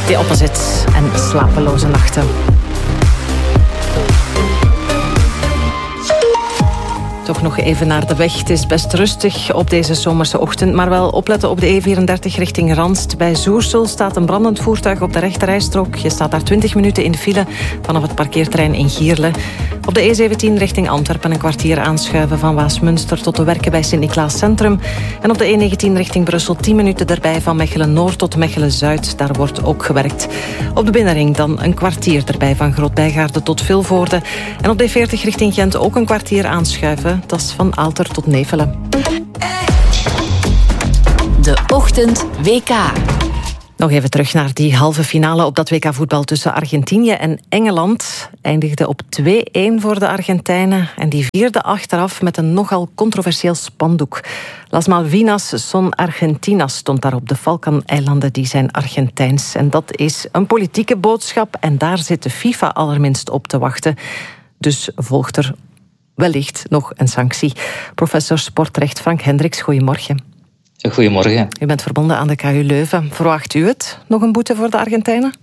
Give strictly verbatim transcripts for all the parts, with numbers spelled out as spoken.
The Opposite en slapeloze nachten. Toch nog even naar de weg. Het is best rustig op deze zomerse ochtend, maar wel opletten op de E vierendertig richting Ranst. Bij Zoersel staat een brandend voertuig op de rechterrijstrook. Je staat daar twintig minuten in file vanaf het parkeerterrein in Gierle. Op de E zeventien richting Antwerpen een kwartier aanschuiven van Waasmunster tot de Werken bij Sint-Niklaas Centrum. En op de E negentien richting Brussel tien minuten erbij van Mechelen-Noord tot Mechelen-Zuid. Daar wordt ook gewerkt. Op de binnenring dan een kwartier erbij van Groot-Bijgaarde tot Vilvoorde. En op de E veertig richting Gent ook een kwartier aanschuiven. Dat is van Aalter tot Nevelen. De Ochtend W K. Nog even terug naar die halve finale op dat W K-voetbal tussen Argentinië en Engeland. Eindigde op twee-een voor de Argentijnen en die vierde achteraf met een nogal controversieel spandoek. Las Malvinas son Argentinas stond daar op. De Falklandeilanden die zijn Argentijns. En dat is een politieke boodschap en daar zit de FIFA allerminst op te wachten. Dus volgt er wellicht nog een sanctie. Professor sportrecht Frank Hendricks, goedemorgen. Goedemorgen. U bent verbonden aan de K U Leuven. Verwacht u het? Nog een boete voor de Argentijnen?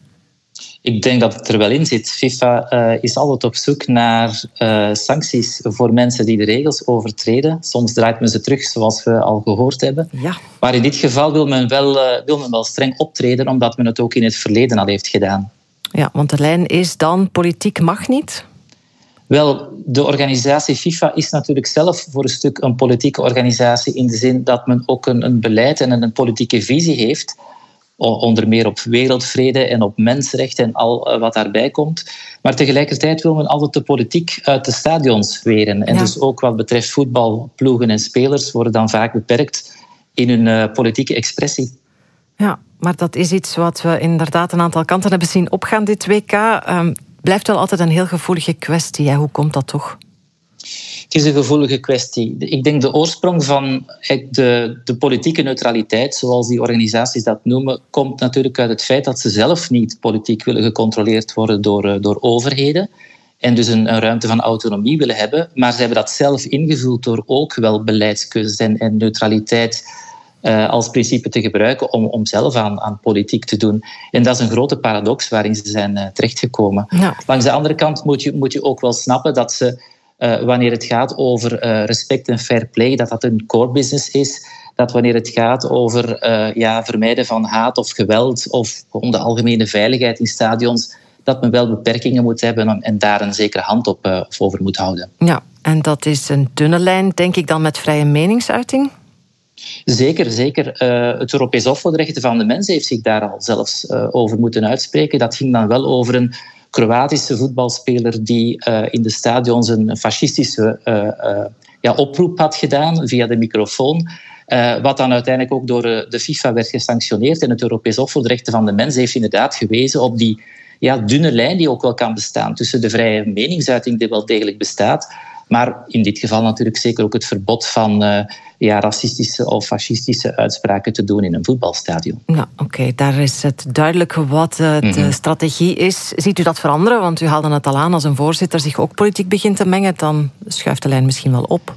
Ik denk dat het er wel in zit. FIFA uh, is altijd op zoek naar uh, sancties voor mensen die de regels overtreden. Soms draait men ze terug, zoals we al gehoord hebben. Ja. Maar in dit geval wil men, wel, uh, wil men wel streng optreden, omdat men het ook in het verleden al heeft gedaan. Ja, want de lijn is dan politiek mag niet? Wel, de organisatie FIFA is natuurlijk zelf voor een stuk een politieke organisatie in de zin dat men ook een, een beleid en een politieke visie heeft, onder meer op wereldvrede en op mensenrechten en al wat daarbij komt. Maar tegelijkertijd wil men altijd de politiek uit de stadions weren. En ja. Dus ook wat betreft voetbal, ploegen en spelers worden dan vaak beperkt in hun uh, politieke expressie. Ja, maar dat is iets wat we inderdaad een aantal kanten hebben zien opgaan, dit W K. Um, blijft wel altijd een heel gevoelige kwestie. Ja, hoe komt dat toch? Het is een gevoelige kwestie. Ik denk de oorsprong van de, de politieke neutraliteit, zoals die organisaties dat noemen, komt natuurlijk uit het feit dat ze zelf niet politiek willen gecontroleerd worden door, door overheden. En dus een, een ruimte van autonomie willen hebben. Maar ze hebben dat zelf ingevuld door ook wel beleidskeuzes en, en neutraliteit Uh, als principe te gebruiken om, om zelf aan, aan politiek te doen. En dat is een grote paradox waarin ze zijn uh, terechtgekomen. Ja. Langs de andere kant moet je, moet je ook wel snappen dat ze, uh, wanneer het gaat over uh, respect en fair play, dat dat een core business is. Dat wanneer het gaat over uh, ja, vermijden van haat of geweld of om de algemene veiligheid in stadions, dat men wel beperkingen moet hebben en daar een zekere hand op uh, over moet houden. Ja, en dat is een dunne lijn, denk ik dan, met vrije meningsuiting? Zeker, zeker. Uh, het Europees Hof voor de Rechten van de Mens heeft zich daar al zelfs uh, over moeten uitspreken. Dat ging dan wel over een Kroatische voetbalspeler die uh, in de stadions een fascistische uh, uh, ja, oproep had gedaan via de microfoon. Uh, wat dan uiteindelijk ook door uh, de FIFA werd gesanctioneerd. En het Europees Hof voor de Rechten van de Mens heeft inderdaad gewezen op die ja, dunne lijn die ook wel kan bestaan tussen de vrije meningsuiting die wel degelijk bestaat, maar in dit geval natuurlijk zeker ook het verbod van uh, ja, racistische of fascistische uitspraken te doen in een voetbalstadion. Nou, oké, okay, daar is het duidelijk wat uh, de mm-hmm. strategie is. Ziet u dat veranderen? Want u haalde het al aan, als een voorzitter zich ook politiek begint te mengen, dan schuift de lijn misschien wel op.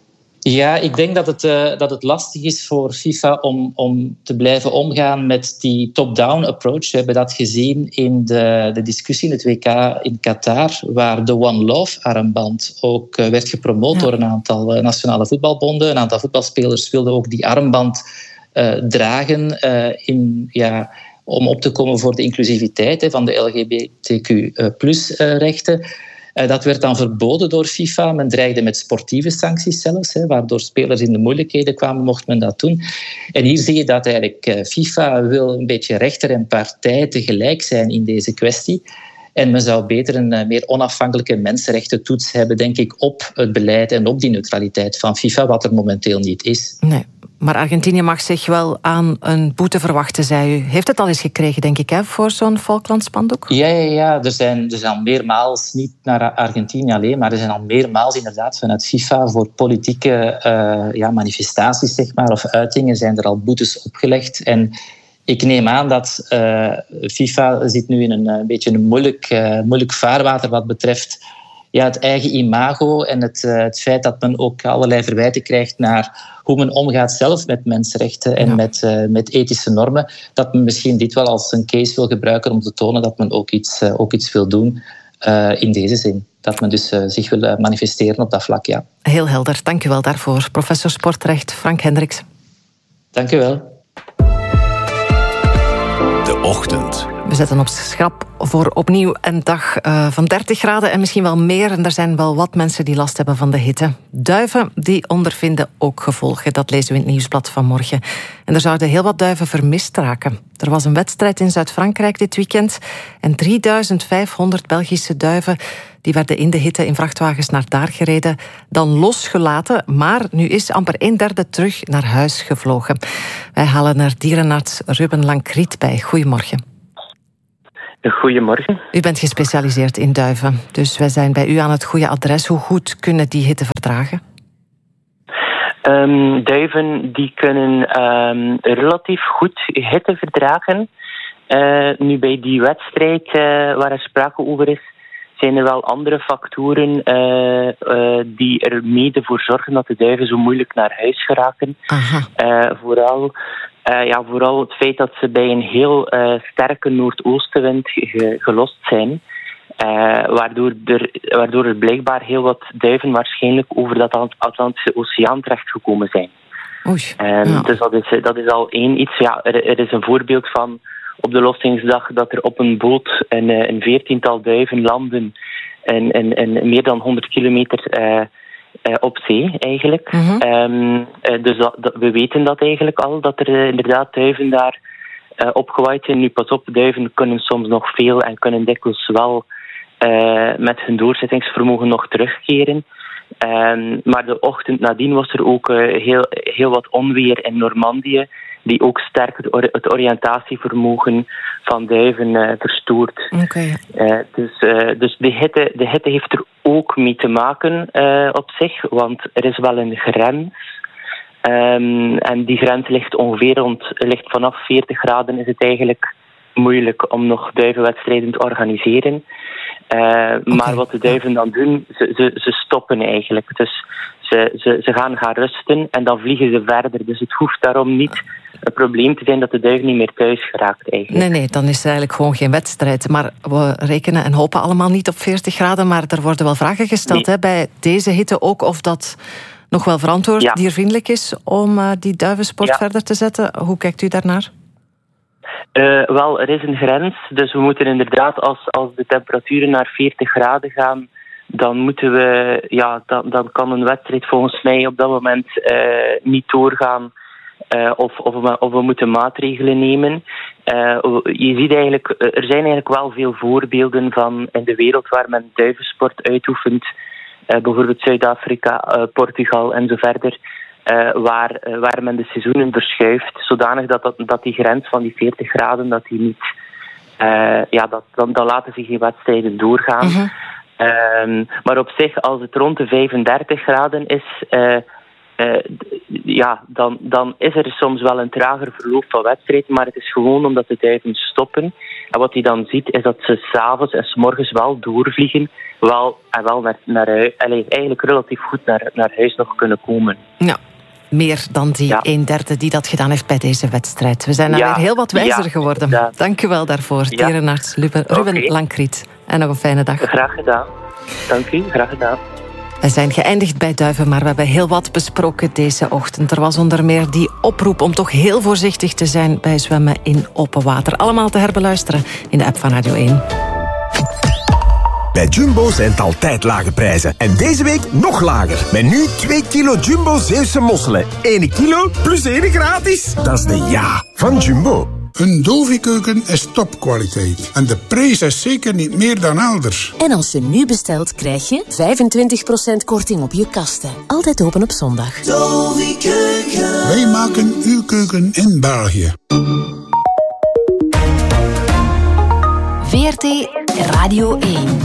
Ja, ik denk dat het, uh, dat het lastig is voor FIFA om, om te blijven omgaan met die top-down approach. We hebben dat gezien in de, de discussie in het W K in Qatar, waar de One Love-armband ook uh, werd gepromoot ja. door een aantal uh, nationale voetbalbonden. Een aantal voetbalspelers wilden ook die armband uh, dragen uh, in, ja, om op te komen voor de inclusiviteit hè, van de L G B T Q plus rechten. Uh, dat werd dan verboden door FIFA. Men dreigde met sportieve sancties zelfs, hè, waardoor spelers in de moeilijkheden kwamen, mocht men dat doen. En hier zie je dat eigenlijk uh, FIFA wil een beetje rechter en partij tegelijk zijn in deze kwestie. En men zou beter een uh, meer onafhankelijke mensenrechtentoets hebben, denk ik, op het beleid en op die neutraliteit van FIFA, wat er momenteel niet is. Nee. Maar Argentinië mag zich wel aan een boete verwachten, zei u. Heeft het al eens gekregen, denk ik, hè, voor zo'n Falklandspandoek? Ja, ja, ja. Er zijn, er zijn al meermaals, niet naar Argentinië alleen, maar er zijn al meermaals inderdaad vanuit FIFA voor politieke uh, ja, manifestaties, zeg maar, of uitingen zijn er al boetes opgelegd. En ik neem aan dat uh, FIFA zit nu in een, een beetje een moeilijk, uh, moeilijk vaarwater wat betreft ja, het eigen imago en het, uh, het feit dat men ook allerlei verwijten krijgt naar hoe men omgaat zelf met mensenrechten en ja. met, uh, met ethische normen, dat men misschien dit wel als een case wil gebruiken om te tonen dat men ook iets, uh, ook iets wil doen uh, in deze zin. Dat men dus uh, zich wil manifesteren op dat vlak, ja. Heel helder, dank u wel daarvoor. Professor Sportrecht Frank Hendricks. Dank u wel. De Ochtend. We zetten op schrap voor opnieuw een dag uh, van dertig graden en misschien wel meer. En er zijn wel wat mensen die last hebben van de hitte. Duiven die ondervinden ook gevolgen. Dat lezen we in het nieuwsblad van morgen. En er zouden heel wat duiven vermist raken. Er was een wedstrijd in Zuid-Frankrijk dit weekend. En drieduizend vijfhonderd Belgische duiven die werden in de hitte in vrachtwagens naar daar gereden. Dan losgelaten, maar nu is amper een derde terug naar huis gevlogen. Wij halen er dierenarts Ruben Lankriet bij. Goedemorgen. Goedemorgen. U bent gespecialiseerd in duiven, dus wij zijn bij u aan het goede adres. Hoe goed kunnen die hitte verdragen? Um, duiven die kunnen um, relatief goed hitte verdragen. Uh, nu bij die wedstrijd uh, waar er sprake over is, zijn er wel andere factoren uh, uh, die er mede voor zorgen dat de duiven zo moeilijk naar huis geraken. Uh, vooral... Uh, ja, vooral het feit dat ze bij een heel uh, sterke noordoostenwind ge- gelost zijn. Uh, waardoor, er, waardoor er blijkbaar heel wat duiven waarschijnlijk over dat Atlantische Oceaan terechtgekomen zijn. Oei, um, ja. Dus dat is, dat is al één iets. Ja, er, er is een voorbeeld van op de lossingsdag dat er op een boot een, een veertiental duiven landen en, en, en meer dan honderd kilometer... Uh, Uh, op zee, eigenlijk. Mm-hmm. Um, uh, dus dat, dat, we weten dat eigenlijk al, dat er uh, inderdaad duiven daar uh, opgewaaid zijn. Nu, pas op, duiven kunnen soms nog veel en kunnen dikwijls wel uh, met hun doorzettingsvermogen nog terugkeren. Um, maar de ochtend nadien was er ook uh, heel, heel wat onweer in Normandië, die ook sterk het, or- het oriëntatievermogen van duiven uh, verstoort. Okay. Uh, dus uh, dus de, hitte, de hitte heeft er ook mee te maken uh, op zich, want er is wel een grens. Um, en die grens ligt ongeveer rond, ligt vanaf veertig graden is het eigenlijk moeilijk om nog duivenwedstrijden te organiseren. Uh, okay. Maar wat de duiven dan doen, ze, ze, ze stoppen eigenlijk. Dus ze, ze, ze gaan gaan rusten en dan vliegen ze verder. Dus het hoeft daarom niet een probleem te zijn dat de duif niet meer thuis geraakt eigenlijk. Nee, nee, dan is er eigenlijk gewoon geen wedstrijd. Maar we rekenen en hopen allemaal niet op veertig graden, maar er worden wel vragen gesteld nee. hè, bij deze hitte ook of dat nog wel verantwoord, ja. diervriendelijk is om uh, die duivensport ja. verder te zetten. Hoe kijkt u daarnaar? Uh, wel, er is een grens, dus we moeten inderdaad, als, als de temperaturen naar veertig graden gaan, dan moeten we, ja, dan, dan kan een wedstrijd volgens mij op dat moment uh, niet doorgaan. Uh, of, of, we, of we moeten maatregelen nemen. Uh, je ziet eigenlijk, er zijn eigenlijk wel veel voorbeelden van in de wereld waar men duivensport uitoefent. Uh, bijvoorbeeld Zuid-Afrika, uh, Portugal en zo verder. Uh, waar, uh, waar men de seizoenen verschuift, zodanig dat, dat, dat die grens van die veertig graden, dat die niet, uh, ja, dat, dan, dan laten zich die wedstrijden doorgaan. Mm-hmm. Um, maar op zich, als het rond de vijfendertig graden is, uh, uh, ja, dan, dan is er soms wel een trager verloop van wedstrijden, maar het is gewoon omdat de duiven stoppen. En wat hij dan ziet, is dat ze 's avonds en 's morgens wel doorvliegen, wel, en wel naar, naar huis, eigenlijk relatief goed naar, naar huis nog kunnen komen. Ja. Meer dan die ja. een derde die dat gedaan heeft bij deze wedstrijd. We zijn nou ja. weer heel wat wijzer ja, geworden. Ja. Dank u wel daarvoor, ja. dierenarts Ruben, Ruben okay. Lankriet. En nog een fijne dag. Graag gedaan. Dank u, graag gedaan. We zijn geëindigd bij duiven, maar we hebben heel wat besproken deze ochtend. Er was onder meer die oproep om toch heel voorzichtig te zijn bij zwemmen in open water. Allemaal te herbeluisteren in de app van Radio één. Bij Jumbo zijn het altijd lage prijzen. En deze week nog lager. Met nu twee kilo Jumbo Zeeuwse mosselen. één kilo plus één gratis. Dat is de ja van Jumbo. Een Dovi-keuken is topkwaliteit. En de prijs is zeker niet meer dan elders. En als je nu bestelt, krijg je vijfentwintig procent korting op je kasten. Altijd open op zondag. Dovi-keuken. Wij maken uw keuken in België. V R T Radio één.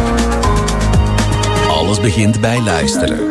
Alles begint bij luisteren.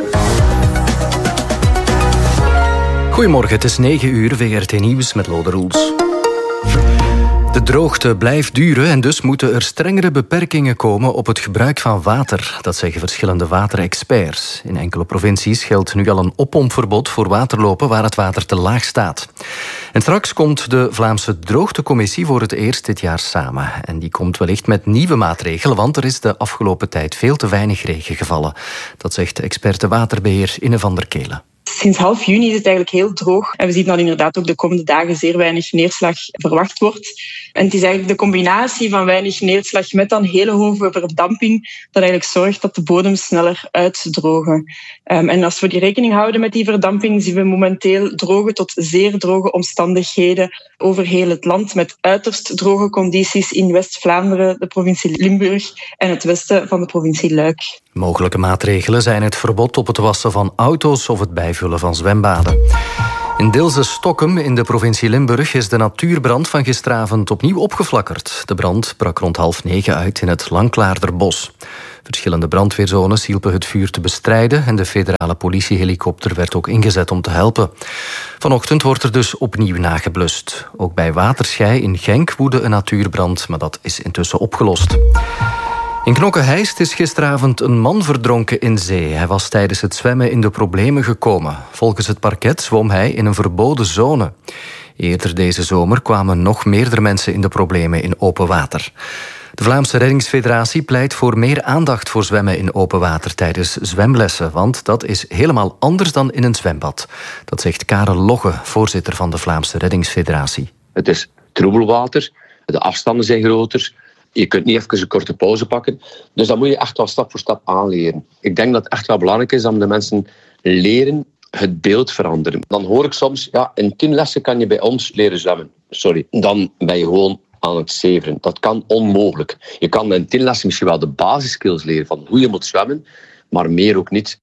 Goedemorgen, het is negen uur, V R T Nieuws met Lode Roels. De De droogte blijft duren en dus moeten er strengere beperkingen komen op het gebruik van water. Dat zeggen verschillende waterexperts. In enkele provincies geldt nu al een oppompverbod voor waterlopen waar het water te laag staat. En straks komt de Vlaamse Droogtecommissie voor het eerst dit jaar samen. En die komt wellicht met nieuwe maatregelen, want er is de afgelopen tijd veel te weinig regen gevallen. Dat zegt experte waterbeheer Inne van der Kelen. Sinds half juni is het eigenlijk heel droog. En we zien dat inderdaad ook de komende dagen zeer weinig neerslag verwacht wordt. En het is eigenlijk de combinatie van weinig neerslag met dan hele hoge verdamping dat eigenlijk zorgt dat de bodems sneller uitdrogen. Um, en als we die rekening houden met die verdamping, zien we momenteel droge tot zeer droge omstandigheden over heel het land, met uiterst droge condities in West-Vlaanderen, de provincie Limburg en het westen van de provincie Luik. Mogelijke maatregelen zijn het verbod op het wassen van auto's of het bijvullen van zwembaden. In Deelze-Stokkem in de provincie Limburg is de natuurbrand van gisteravond opnieuw opgeflakkerd. De brand brak rond half negen uit in het Langklaarderbos. Verschillende brandweerzones hielpen het vuur te bestrijden en de federale politiehelikopter werd ook ingezet om te helpen. Vanochtend wordt er dus opnieuw nageblust. Ook bij Waterschei in Genk woedde een natuurbrand, maar dat is intussen opgelost. In Knokke-Heist is gisteravond een man verdronken in zee. Hij was tijdens het zwemmen in de problemen gekomen. Volgens het parket zwom hij in een verboden zone. Eerder deze zomer kwamen nog meerdere mensen in de problemen in open water. De Vlaamse Reddingsfederatie pleit voor meer aandacht voor zwemmen in open water tijdens zwemlessen, want dat is helemaal anders dan in een zwembad. Dat zegt Karel Logge, voorzitter van de Vlaamse Reddingsfederatie. Het is troebelwater, de afstanden zijn groter. Je kunt niet even een korte pauze pakken. Dus dat moet je echt wel stap voor stap aanleren. Ik denk dat het echt wel belangrijk is om de mensen leren het beeld veranderen. Dan hoor ik soms, ja, in tien lessen kan je bij ons leren zwemmen. Sorry, dan ben je gewoon aan het zeveren. Dat kan onmogelijk. Je kan in tien lessen misschien wel de basiskills leren van hoe je moet zwemmen, maar meer ook niet.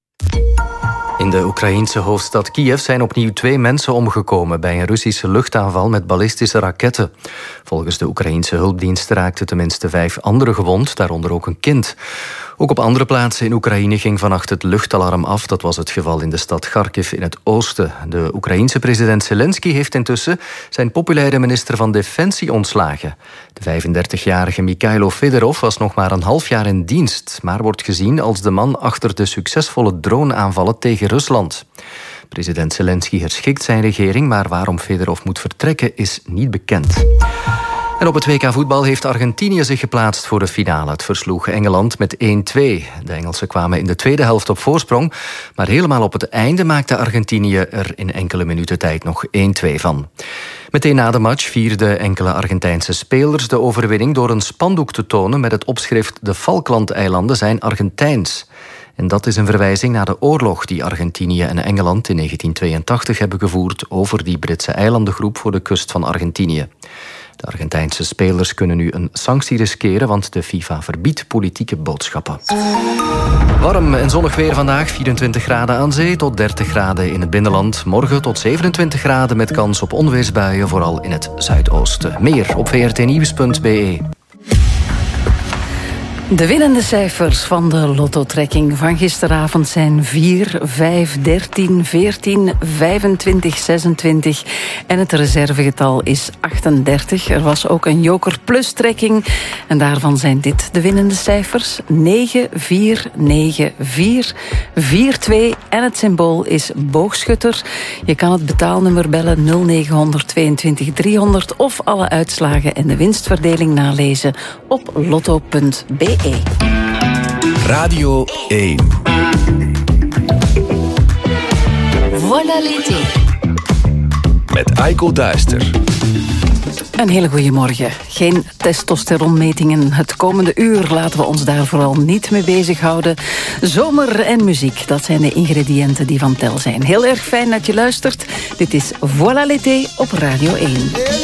In de Oekraïense hoofdstad Kiev zijn opnieuw twee mensen omgekomen bij een Russische luchtaanval met ballistische raketten. Volgens de Oekraïense hulpdiensten raakten tenminste vijf anderen gewond, daaronder ook een kind. Ook op andere plaatsen in Oekraïne ging vannacht het luchtalarm af. Dat was het geval in de stad Kharkiv in het oosten. De Oekraïense president Zelensky heeft intussen zijn populaire minister van Defensie ontslagen. De vijfendertigjarige Mikhailo Fedorov was nog maar een half jaar in dienst, maar wordt gezien als de man achter de succesvolle droneaanvallen tegen Rusland. President Zelensky herschikt zijn regering, maar waarom Fedorov moet vertrekken is niet bekend. En op het W K voetbal heeft Argentinië zich geplaatst voor de finale. Het versloeg Engeland met één twee. De Engelsen kwamen in de tweede helft op voorsprong, maar helemaal op het einde maakte Argentinië er in enkele minuten tijd nog één twee van. Meteen na de match vierden enkele Argentijnse spelers de overwinning door een spandoek te tonen met het opschrift "De Falklandeilanden zijn Argentijns". En dat is een verwijzing naar de oorlog die Argentinië en Engeland in negentien tweeëntachtig hebben gevoerd over die Britse eilandengroep voor de kust van Argentinië. De Argentijnse spelers kunnen nu een sanctie riskeren, want de FIFA verbiedt politieke boodschappen. Warm en zonnig weer vandaag, vierentwintig graden aan zee tot dertig graden in het binnenland. Morgen tot zevenentwintig graden met kans op onweersbuien, vooral in het zuidoosten. Meer op v r t nieuws punt b e. De winnende cijfers van de lotto-trekking van gisteravond zijn vier, vijf, dertien, veertien, vijfentwintig, zesentwintig en het reservegetal is achtendertig. Er was ook een Joker Plus-trekking en daarvan zijn dit de winnende cijfers: negen, vier, negen, vier, vier, twee en het symbool is boogschutter. Je kan het betaalnummer bellen nul negen tweeëntwintig driehonderd of alle uitslagen en de winstverdeling nalezen op lotto punt b e. Radio één. Voilà l'été. Met Aiko Duister. Een hele goede morgen. Geen testosteronmetingen. Het komende uur laten we ons daar vooral niet mee bezighouden. Zomer en muziek, dat zijn de ingrediënten die van tel zijn. Heel erg fijn dat je luistert. Dit is Voilà l'été op Radio één.